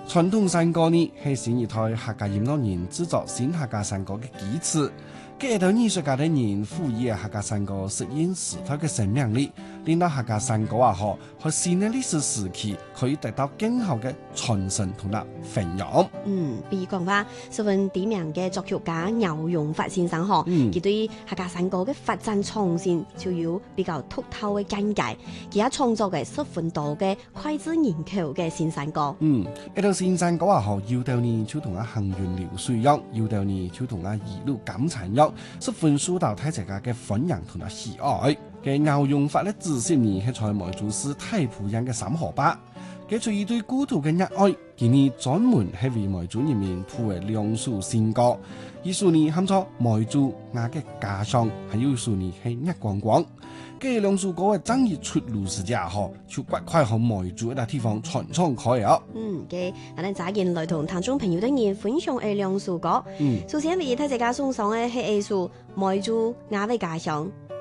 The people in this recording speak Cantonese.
傳統山歌呢係新一代客家音樂人製作新客家山歌嘅基礎。幾代藝術家的人賦予客家山歌實驗時代嘅生命力，令到客家山歌和新嘅歷史時期可以得到更好嘅傳承同埋分享。 比如講話十分知名嘅作曲家姚榮發先生佢對客家山歌嘅發展創新就有比較獨透嘅見解，佢也創作嘅十分多嘅膾炙人口嘅新山歌。 一套新山歌要到你就同行雲流水約，要到你就同一路感殘約，十分受到大家嘅歡迎同埋喜愛。嘅姚榮發咧自細呢係在梅州市太浦縣嘅三河壩，佢出於對故土嘅熱愛，今年專門係為梅州人民譜嘅兩首新歌。一首呢喊做梅州我嘅家鄉，還有一首呢係日光光。嘅兩首歌嘅爭議出爐時間就快向梅州一笪地方傳唱開啊！ 嘅我哋早件來同聽眾朋友的人分享兩首歌。首先為大家送上嘅係一首梅州我嘅家鄉。